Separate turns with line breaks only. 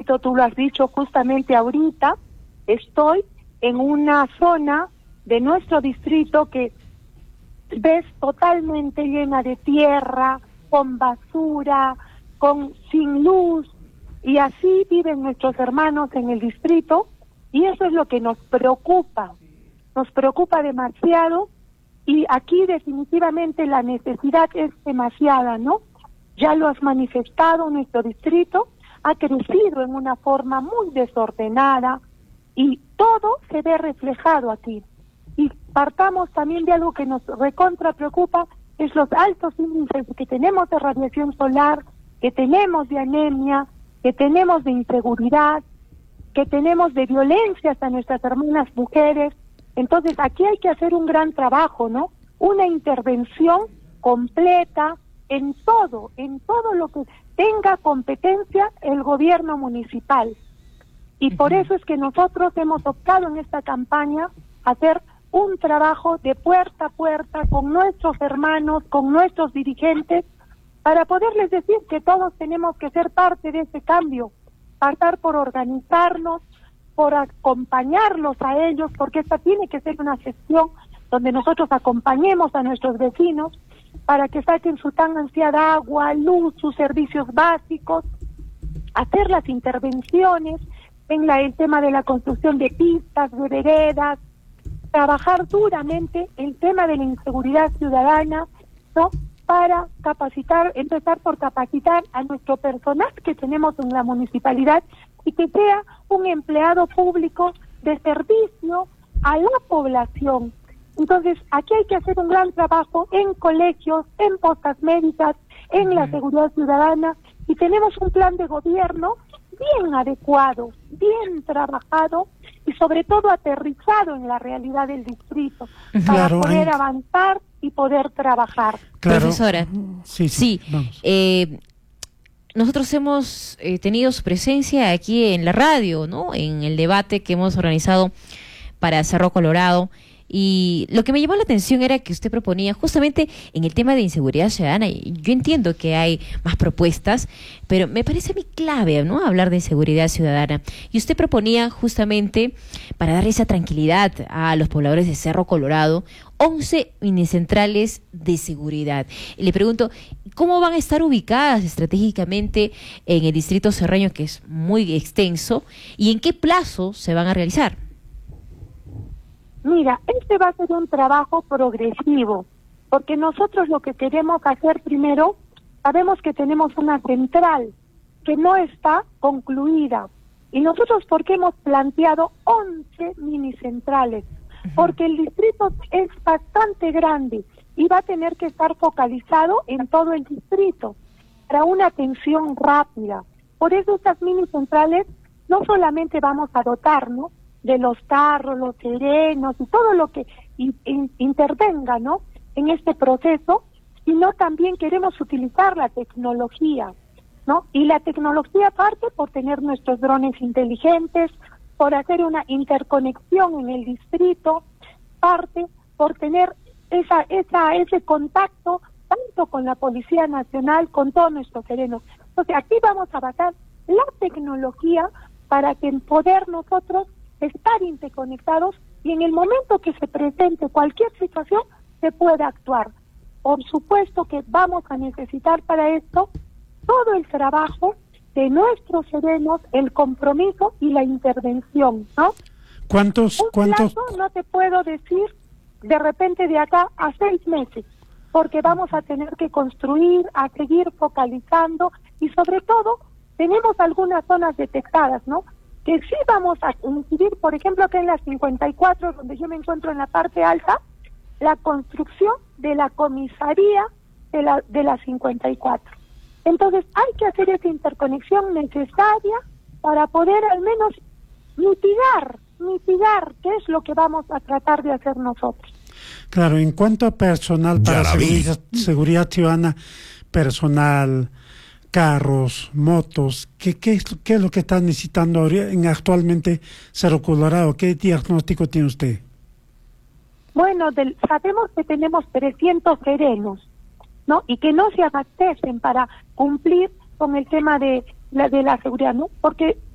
distrito, tú lo has dicho justamente ahorita, estoy en una zona de nuestro distrito que ves totalmente llena de tierra, con basura, sin luz, y así viven nuestros hermanos en el distrito, y eso es lo que nos preocupa demasiado, y aquí definitivamente la necesidad es demasiada, ¿no? Ya lo has manifestado, nuestro distrito ha crecido en una forma muy desordenada, y todo se ve reflejado aquí. Y partamos también de algo que nos recontra preocupa, es los altos índices que tenemos de radiación solar, que tenemos de anemia, que tenemos de inseguridad, que tenemos de violencias a nuestras hermanas mujeres. Entonces aquí hay que hacer un gran trabajo, ¿no? Una intervención completa en todo lo que tenga competencia el gobierno municipal. Y por eso es que nosotros hemos optado en esta campaña a hacer un trabajo de puerta a puerta con nuestros hermanos, con nuestros dirigentes, para poderles decir que todos tenemos que ser parte de ese cambio, pasar por organizarnos, por acompañarlos a ellos, porque esta tiene que ser una gestión donde nosotros acompañemos a nuestros vecinos para que saquen su tan ansiada agua, luz, sus servicios básicos, hacer las intervenciones en el tema de la construcción de pistas, de veredas, trabajar duramente el tema de la inseguridad ciudadana, ¿no? Para empezar por capacitar a nuestro personal que tenemos en la municipalidad y que sea un empleado público de servicio a la población. Entonces, aquí hay que hacer un gran trabajo en colegios, en postas médicas, en la seguridad ciudadana, y tenemos un plan de gobierno bien adecuado, bien trabajado y sobre todo aterrizado en la realidad del distrito, para poder avanzar y poder trabajar.
Claro.
Profesora,
sí.
Nosotros hemos tenido su presencia aquí en la radio, ¿no? En el debate que hemos organizado para Cerro Colorado. Y lo que me llamó la atención era que usted proponía justamente en el tema de inseguridad ciudadana. Yo entiendo que hay más propuestas, pero me parece a mí clave, ¿no?, hablar de inseguridad ciudadana. Y usted proponía justamente, para dar esa tranquilidad a los pobladores de Cerro Colorado, 11 minicentrales de seguridad. Y le pregunto, ¿cómo van a estar ubicadas estratégicamente en el distrito serreño, que es muy extenso, y en qué plazo se van a realizar?
Mira, este va a ser un trabajo progresivo, porque nosotros lo que queremos hacer primero, sabemos que tenemos una central que no está concluida. Y nosotros, ¿por qué hemos planteado 11 minicentrales? Porque el distrito es bastante grande y va a tener que estar focalizado en todo el distrito para una atención rápida. Por eso estas minicentrales no solamente vamos a dotar, ¿no?, de los carros, los serenos y todo lo que intervenga, ¿no?, en este proceso, sino también queremos utilizar la tecnología, ¿no? Y la tecnología parte por tener nuestros drones inteligentes, por hacer una interconexión en el distrito, parte por tener ese contacto tanto con la Policía Nacional, con todos nuestros serenos. Entonces aquí vamos a basar la tecnología para que poder nosotros estar interconectados y en el momento que se presente cualquier situación se pueda actuar. Por supuesto que vamos a necesitar para esto todo el trabajo de nuestros serenos, el compromiso y la intervención, ¿no?
¿Cuántos?
Plazo no te puedo decir de repente de acá a 6 meses, porque vamos a tener que construir, a seguir focalizando y sobre todo tenemos algunas zonas detectadas, ¿no?, que sí vamos a incidir, por ejemplo, acá en la 54, donde yo me encuentro en la parte alta, la construcción de la comisaría de la 54. Entonces, hay que hacer esa interconexión necesaria para poder al menos mitigar qué es lo que vamos a tratar de hacer nosotros.
Claro, en cuanto a personal para seguridad ciudadana, personal, carros, motos, ¿qué es lo que está necesitando actualmente Cerro Colorado? ¿Qué diagnóstico tiene usted?
Bueno, sabemos que tenemos 300 serenos, ¿no?, y que no se abastecen para cumplir con el tema de la seguridad, ¿no?, porque